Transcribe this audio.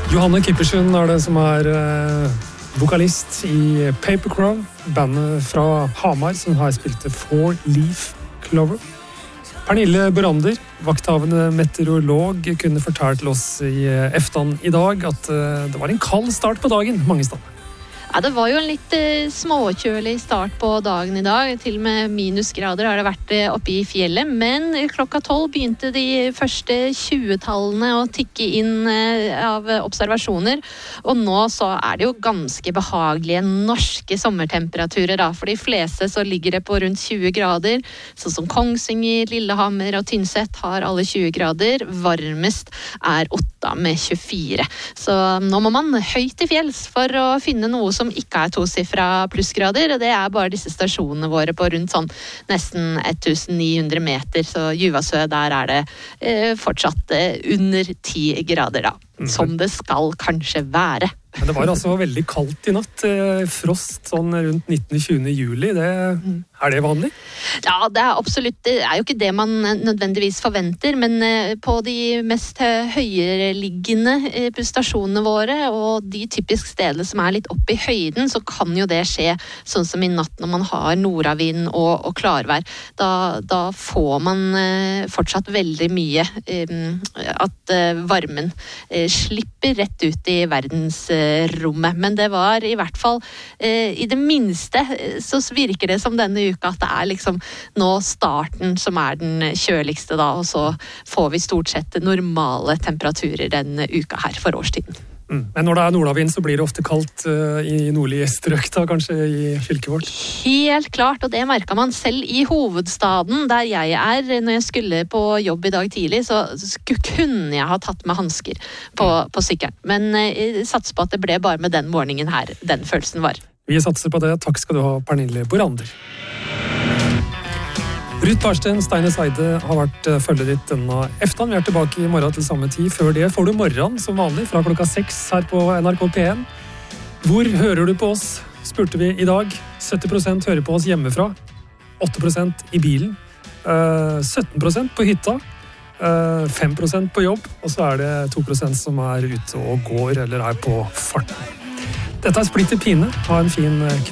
Johanne Kippersund det som vokalist i Papercrow, bandet fra Hamar som har spilt Four Leaf Clover. Pernille Borander, vakthavende meteorolog, kunne fortalt til oss i Eftan i dag at det var en kald start på dagen mange steder. Ja, det var jo en litt småkjølig start på dagen i dag. Til og med minusgrader har det vært oppe i fjellet. Men klokka 12 begynte de første 20-tallene å tikke inn av observasjoner. Og nå så det jo ganske behagelige norske sommertemperaturer. Da. For de fleste så ligger det på rundt 20 grader. Sånn som Kongsvinger, Lillehammer og Tynset har alle 20 grader. Varmest Otta med 24. Så nå må man høyt i fjells for å finne noe som ikke tosifra plussgrader, og det bare disse stasjonene våre på rundt sånn nesten 1900 meter, så Juvasø, der det fortsatt under 10 grader da, som det skal kanskje være. Men det var altså veldig kaldt i natt, frost sånn rundt 19-20 juli, det vanlig? Ja, det absolutt, det jo ikke det man nødvendigvis forventer, men på de mest høyereliggende stasjonene våre, og de typisk stedene som litt oppe i høyden, så kan jo det skje sånn som i natt når man har nordavind og klarvær. Da får man fortsatt veldig mye at varmen slipper rett ut i verdensrommet, men det var i hvert fall i det minste så virker det som denne uka at det liksom nå starten som den kjøligste da, og så får vi stort sett normale temperaturer denne uka her for årstiden. Men når det nordavind så blir det ofte kaldt i nordlige strøk da, kanskje i fylket vårt? Helt klart, og det merket man selv i hovedstaden der jeg når jeg skulle på jobb i dag tidlig, så kunne jeg ha tatt med handsker på sykkelen. Men jeg satser på at det ble bare med den morgenen her, den følelsen var. Vi satser på det. Takk skal du ha, Pernille Borander. Ruth Barsten, Steine Seide har vært følget ditt denne Eftan. Vi tilbake i morgen til samme tid. Før det får du morgen som vanlig fra klokka 6 her på NRK P1. Hvor hører du på oss? Spurte vi i dag. 70% hører på oss hjemmefra. 8% i bilen. 17% på hytta. 5% på jobb. Og så det 2% som ute og går eller på farten. Dette Splitter Pine. Ha en fin